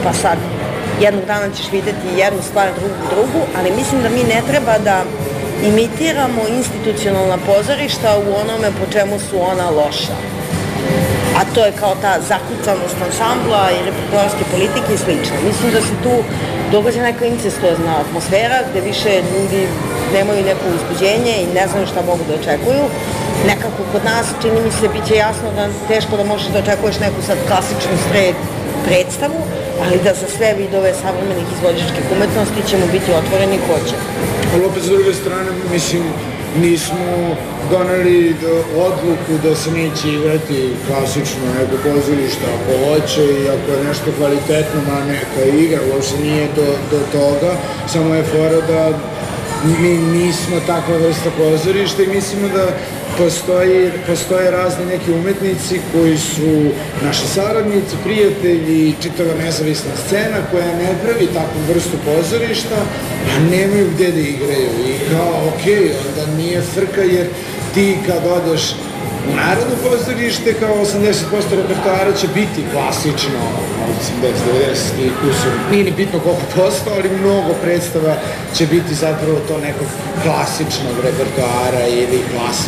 pa sad jednog dana ćeš videti jednu stvar, drugu, ali mislim da mi ne treba da imitiramo institucionalna pozorišta u onome po čemu su ona loša. A to je kao ta zakucanost ansambla i repertoarske politike i slično. Mislim da se tu događa neka incestuozna atmosfera gde više ljudi nemaju neko uzbuđenje i ne znaju šta mogu da očekuju. Nekako kod nas, čini mi se, bit će jasno da teško da možeš da očekuješ neku sad klasičnu predstavu, ali da za sve vidove savremenih izvođačkih umetnosti ćemo biti otvoreni ko će. Ali opet s druge strane, mislim, nismo doneli odluku da se neće igrati klasično neko pozorište ako hoće i ako je nešto kvalitetno, ma neka igra, uopšte nije do toga, samo je fora da mi nismo takva vrsta pozorišta i mislimo da postoje razni neki umetnici koji su naši saradnici, prijatelji, čitava nezavisna scena koja ne pravi takvu vrstu pozorišta, a nemaju gde da igraju. I kao, okej, onda nije frka jer ti kad odeš u Narodno pozorište, kao 80% repertoara će biti klasično, 80-90 i kusur, nije ni bitno koliko posto, ali mnogo predstava će biti zapravo to nekog klasičnog repertoara ili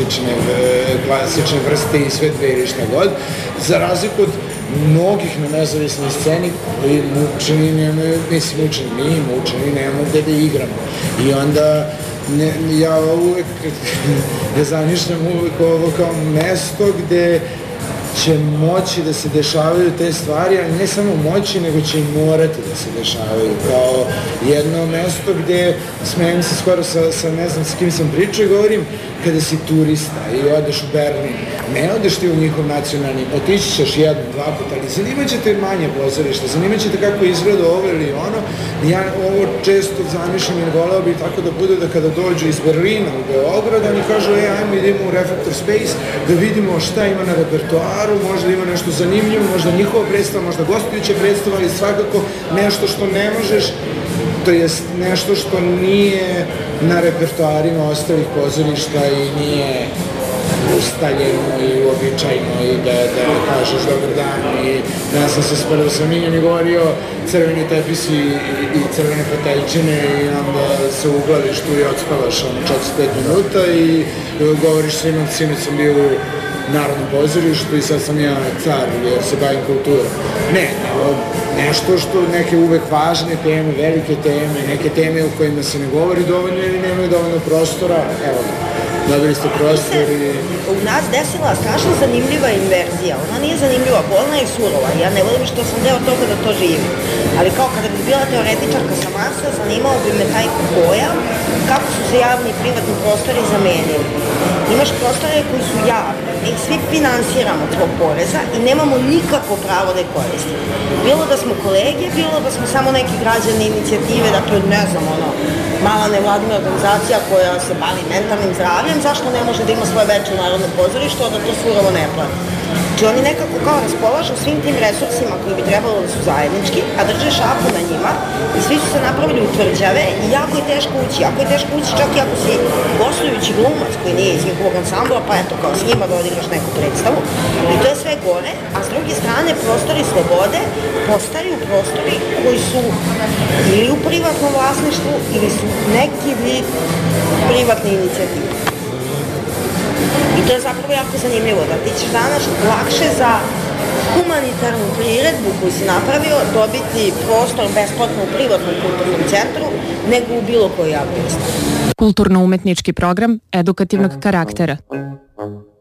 klasične vrste izvedbe ili šta god, za razliku od mnogih na nezavisnoj sceni koji mučeni nemaju, mi mučeni nemamo gde da igramo. I onda ja uvek zamišljam uvek ovo kao mesto gde će moći da se dešavaju te stvari, ali ne samo moći, nego će i morati da se dešavaju. Kao jedno mesto gde, smijem se skoro sa ne znam s kim sam pričao i govorim, kada si turista i odeš u Berlin, ne odeš ti u njihov nacionalni, otići ćeš jedan, dva puta, ali zanimat će te manje pozorišta, zanimat će te kako izgleda ovo ili ono. Ja ovo često zamišljam i voleo bih tako da bude da kada dođu iz Berlina u Beograd, oni kažu, ajmo idemo u Reflector Space da vidimo šta ima na repertoaru, možda ima nešto zanimljivo, možda njihova predstava, možda gostujuća predstava, ali svakako nešto što ne možeš, to jest nešto što nije na repertoarima ostalih pozorišta i nije ustaljeno i uobičajno i da kažeš dobar dan i ja sam se spredao sa Minjom i govorio crveni tepisi i crvene foteljčine i onda se uglaviš tu i odspavaš 45 minuta i govoriš svima, sinoć sam bio u Narodnom pozorištu i sad sam ja car jer se bavim kulturom. Ne, nešto što neke uvek važne teme, velike teme, neke teme u kojima se ne govori dovoljno ili nemaju dovoljno prostora, evo ga. Dobili ste prostor i... U nas desila strašno zanimljiva inverzija. Ona nije zanimljiva, bolna i surova. Ja ne volim što sam deo toga da to živim. Ali kao kada bi bila teoretičarka sa Marsa, zanimao bi me taj pojam kako su se javni i privatni prostori zamenili. Imaš prostore koji su javni, ih svi finansiramo zbog poreza i nemamo nikako pravo da je koristimo. Bilo da smo kolege, bilo da smo samo neki građani inicijative, dakle, ne znam, mala nevladina organizacija koja se bavi mentalnim zdravljem, zašto ne može da ima svoje veče u Narodnom pozorištu, a da to surovo ne plati? Znači oni nekako kao raspolažu svim tim resursima koji bi trebalo da su zajednički, a drže šapu na njima i svi su se napravili u tvrđave i jako je teško ući, čak i ako si gostujući glumac koji nije iz njihovog ansambla, pa eto kao s njima da odigraš neku predstavu i to je sve gore, a s druge strane prostori slobode postaju prostori koji su ili u privatnom vlasništvu ili su neki vid privatne inicijative. I to je zapravo jako zanimljivo, da ti ćeš danas lakše za humanitarnu priredbu koju si napravio dobiti prostor besplatno u privatnom kulturnom centru nego u bilo kojoj javnoj ustanovi. Kulturno-umetnički program edukativnog karaktera.